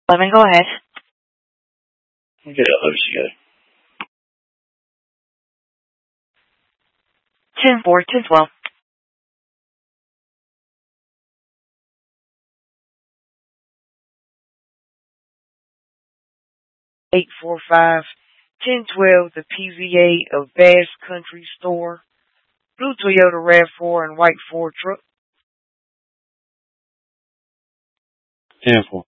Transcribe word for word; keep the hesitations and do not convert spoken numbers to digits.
Lemon, go ahead. Okay, I'll let you go. ten four, ten twelve. eight four five, ten twelve, the P V A of Bass Country Store. Blue Toyota RAV four and white Ford truck. ten four.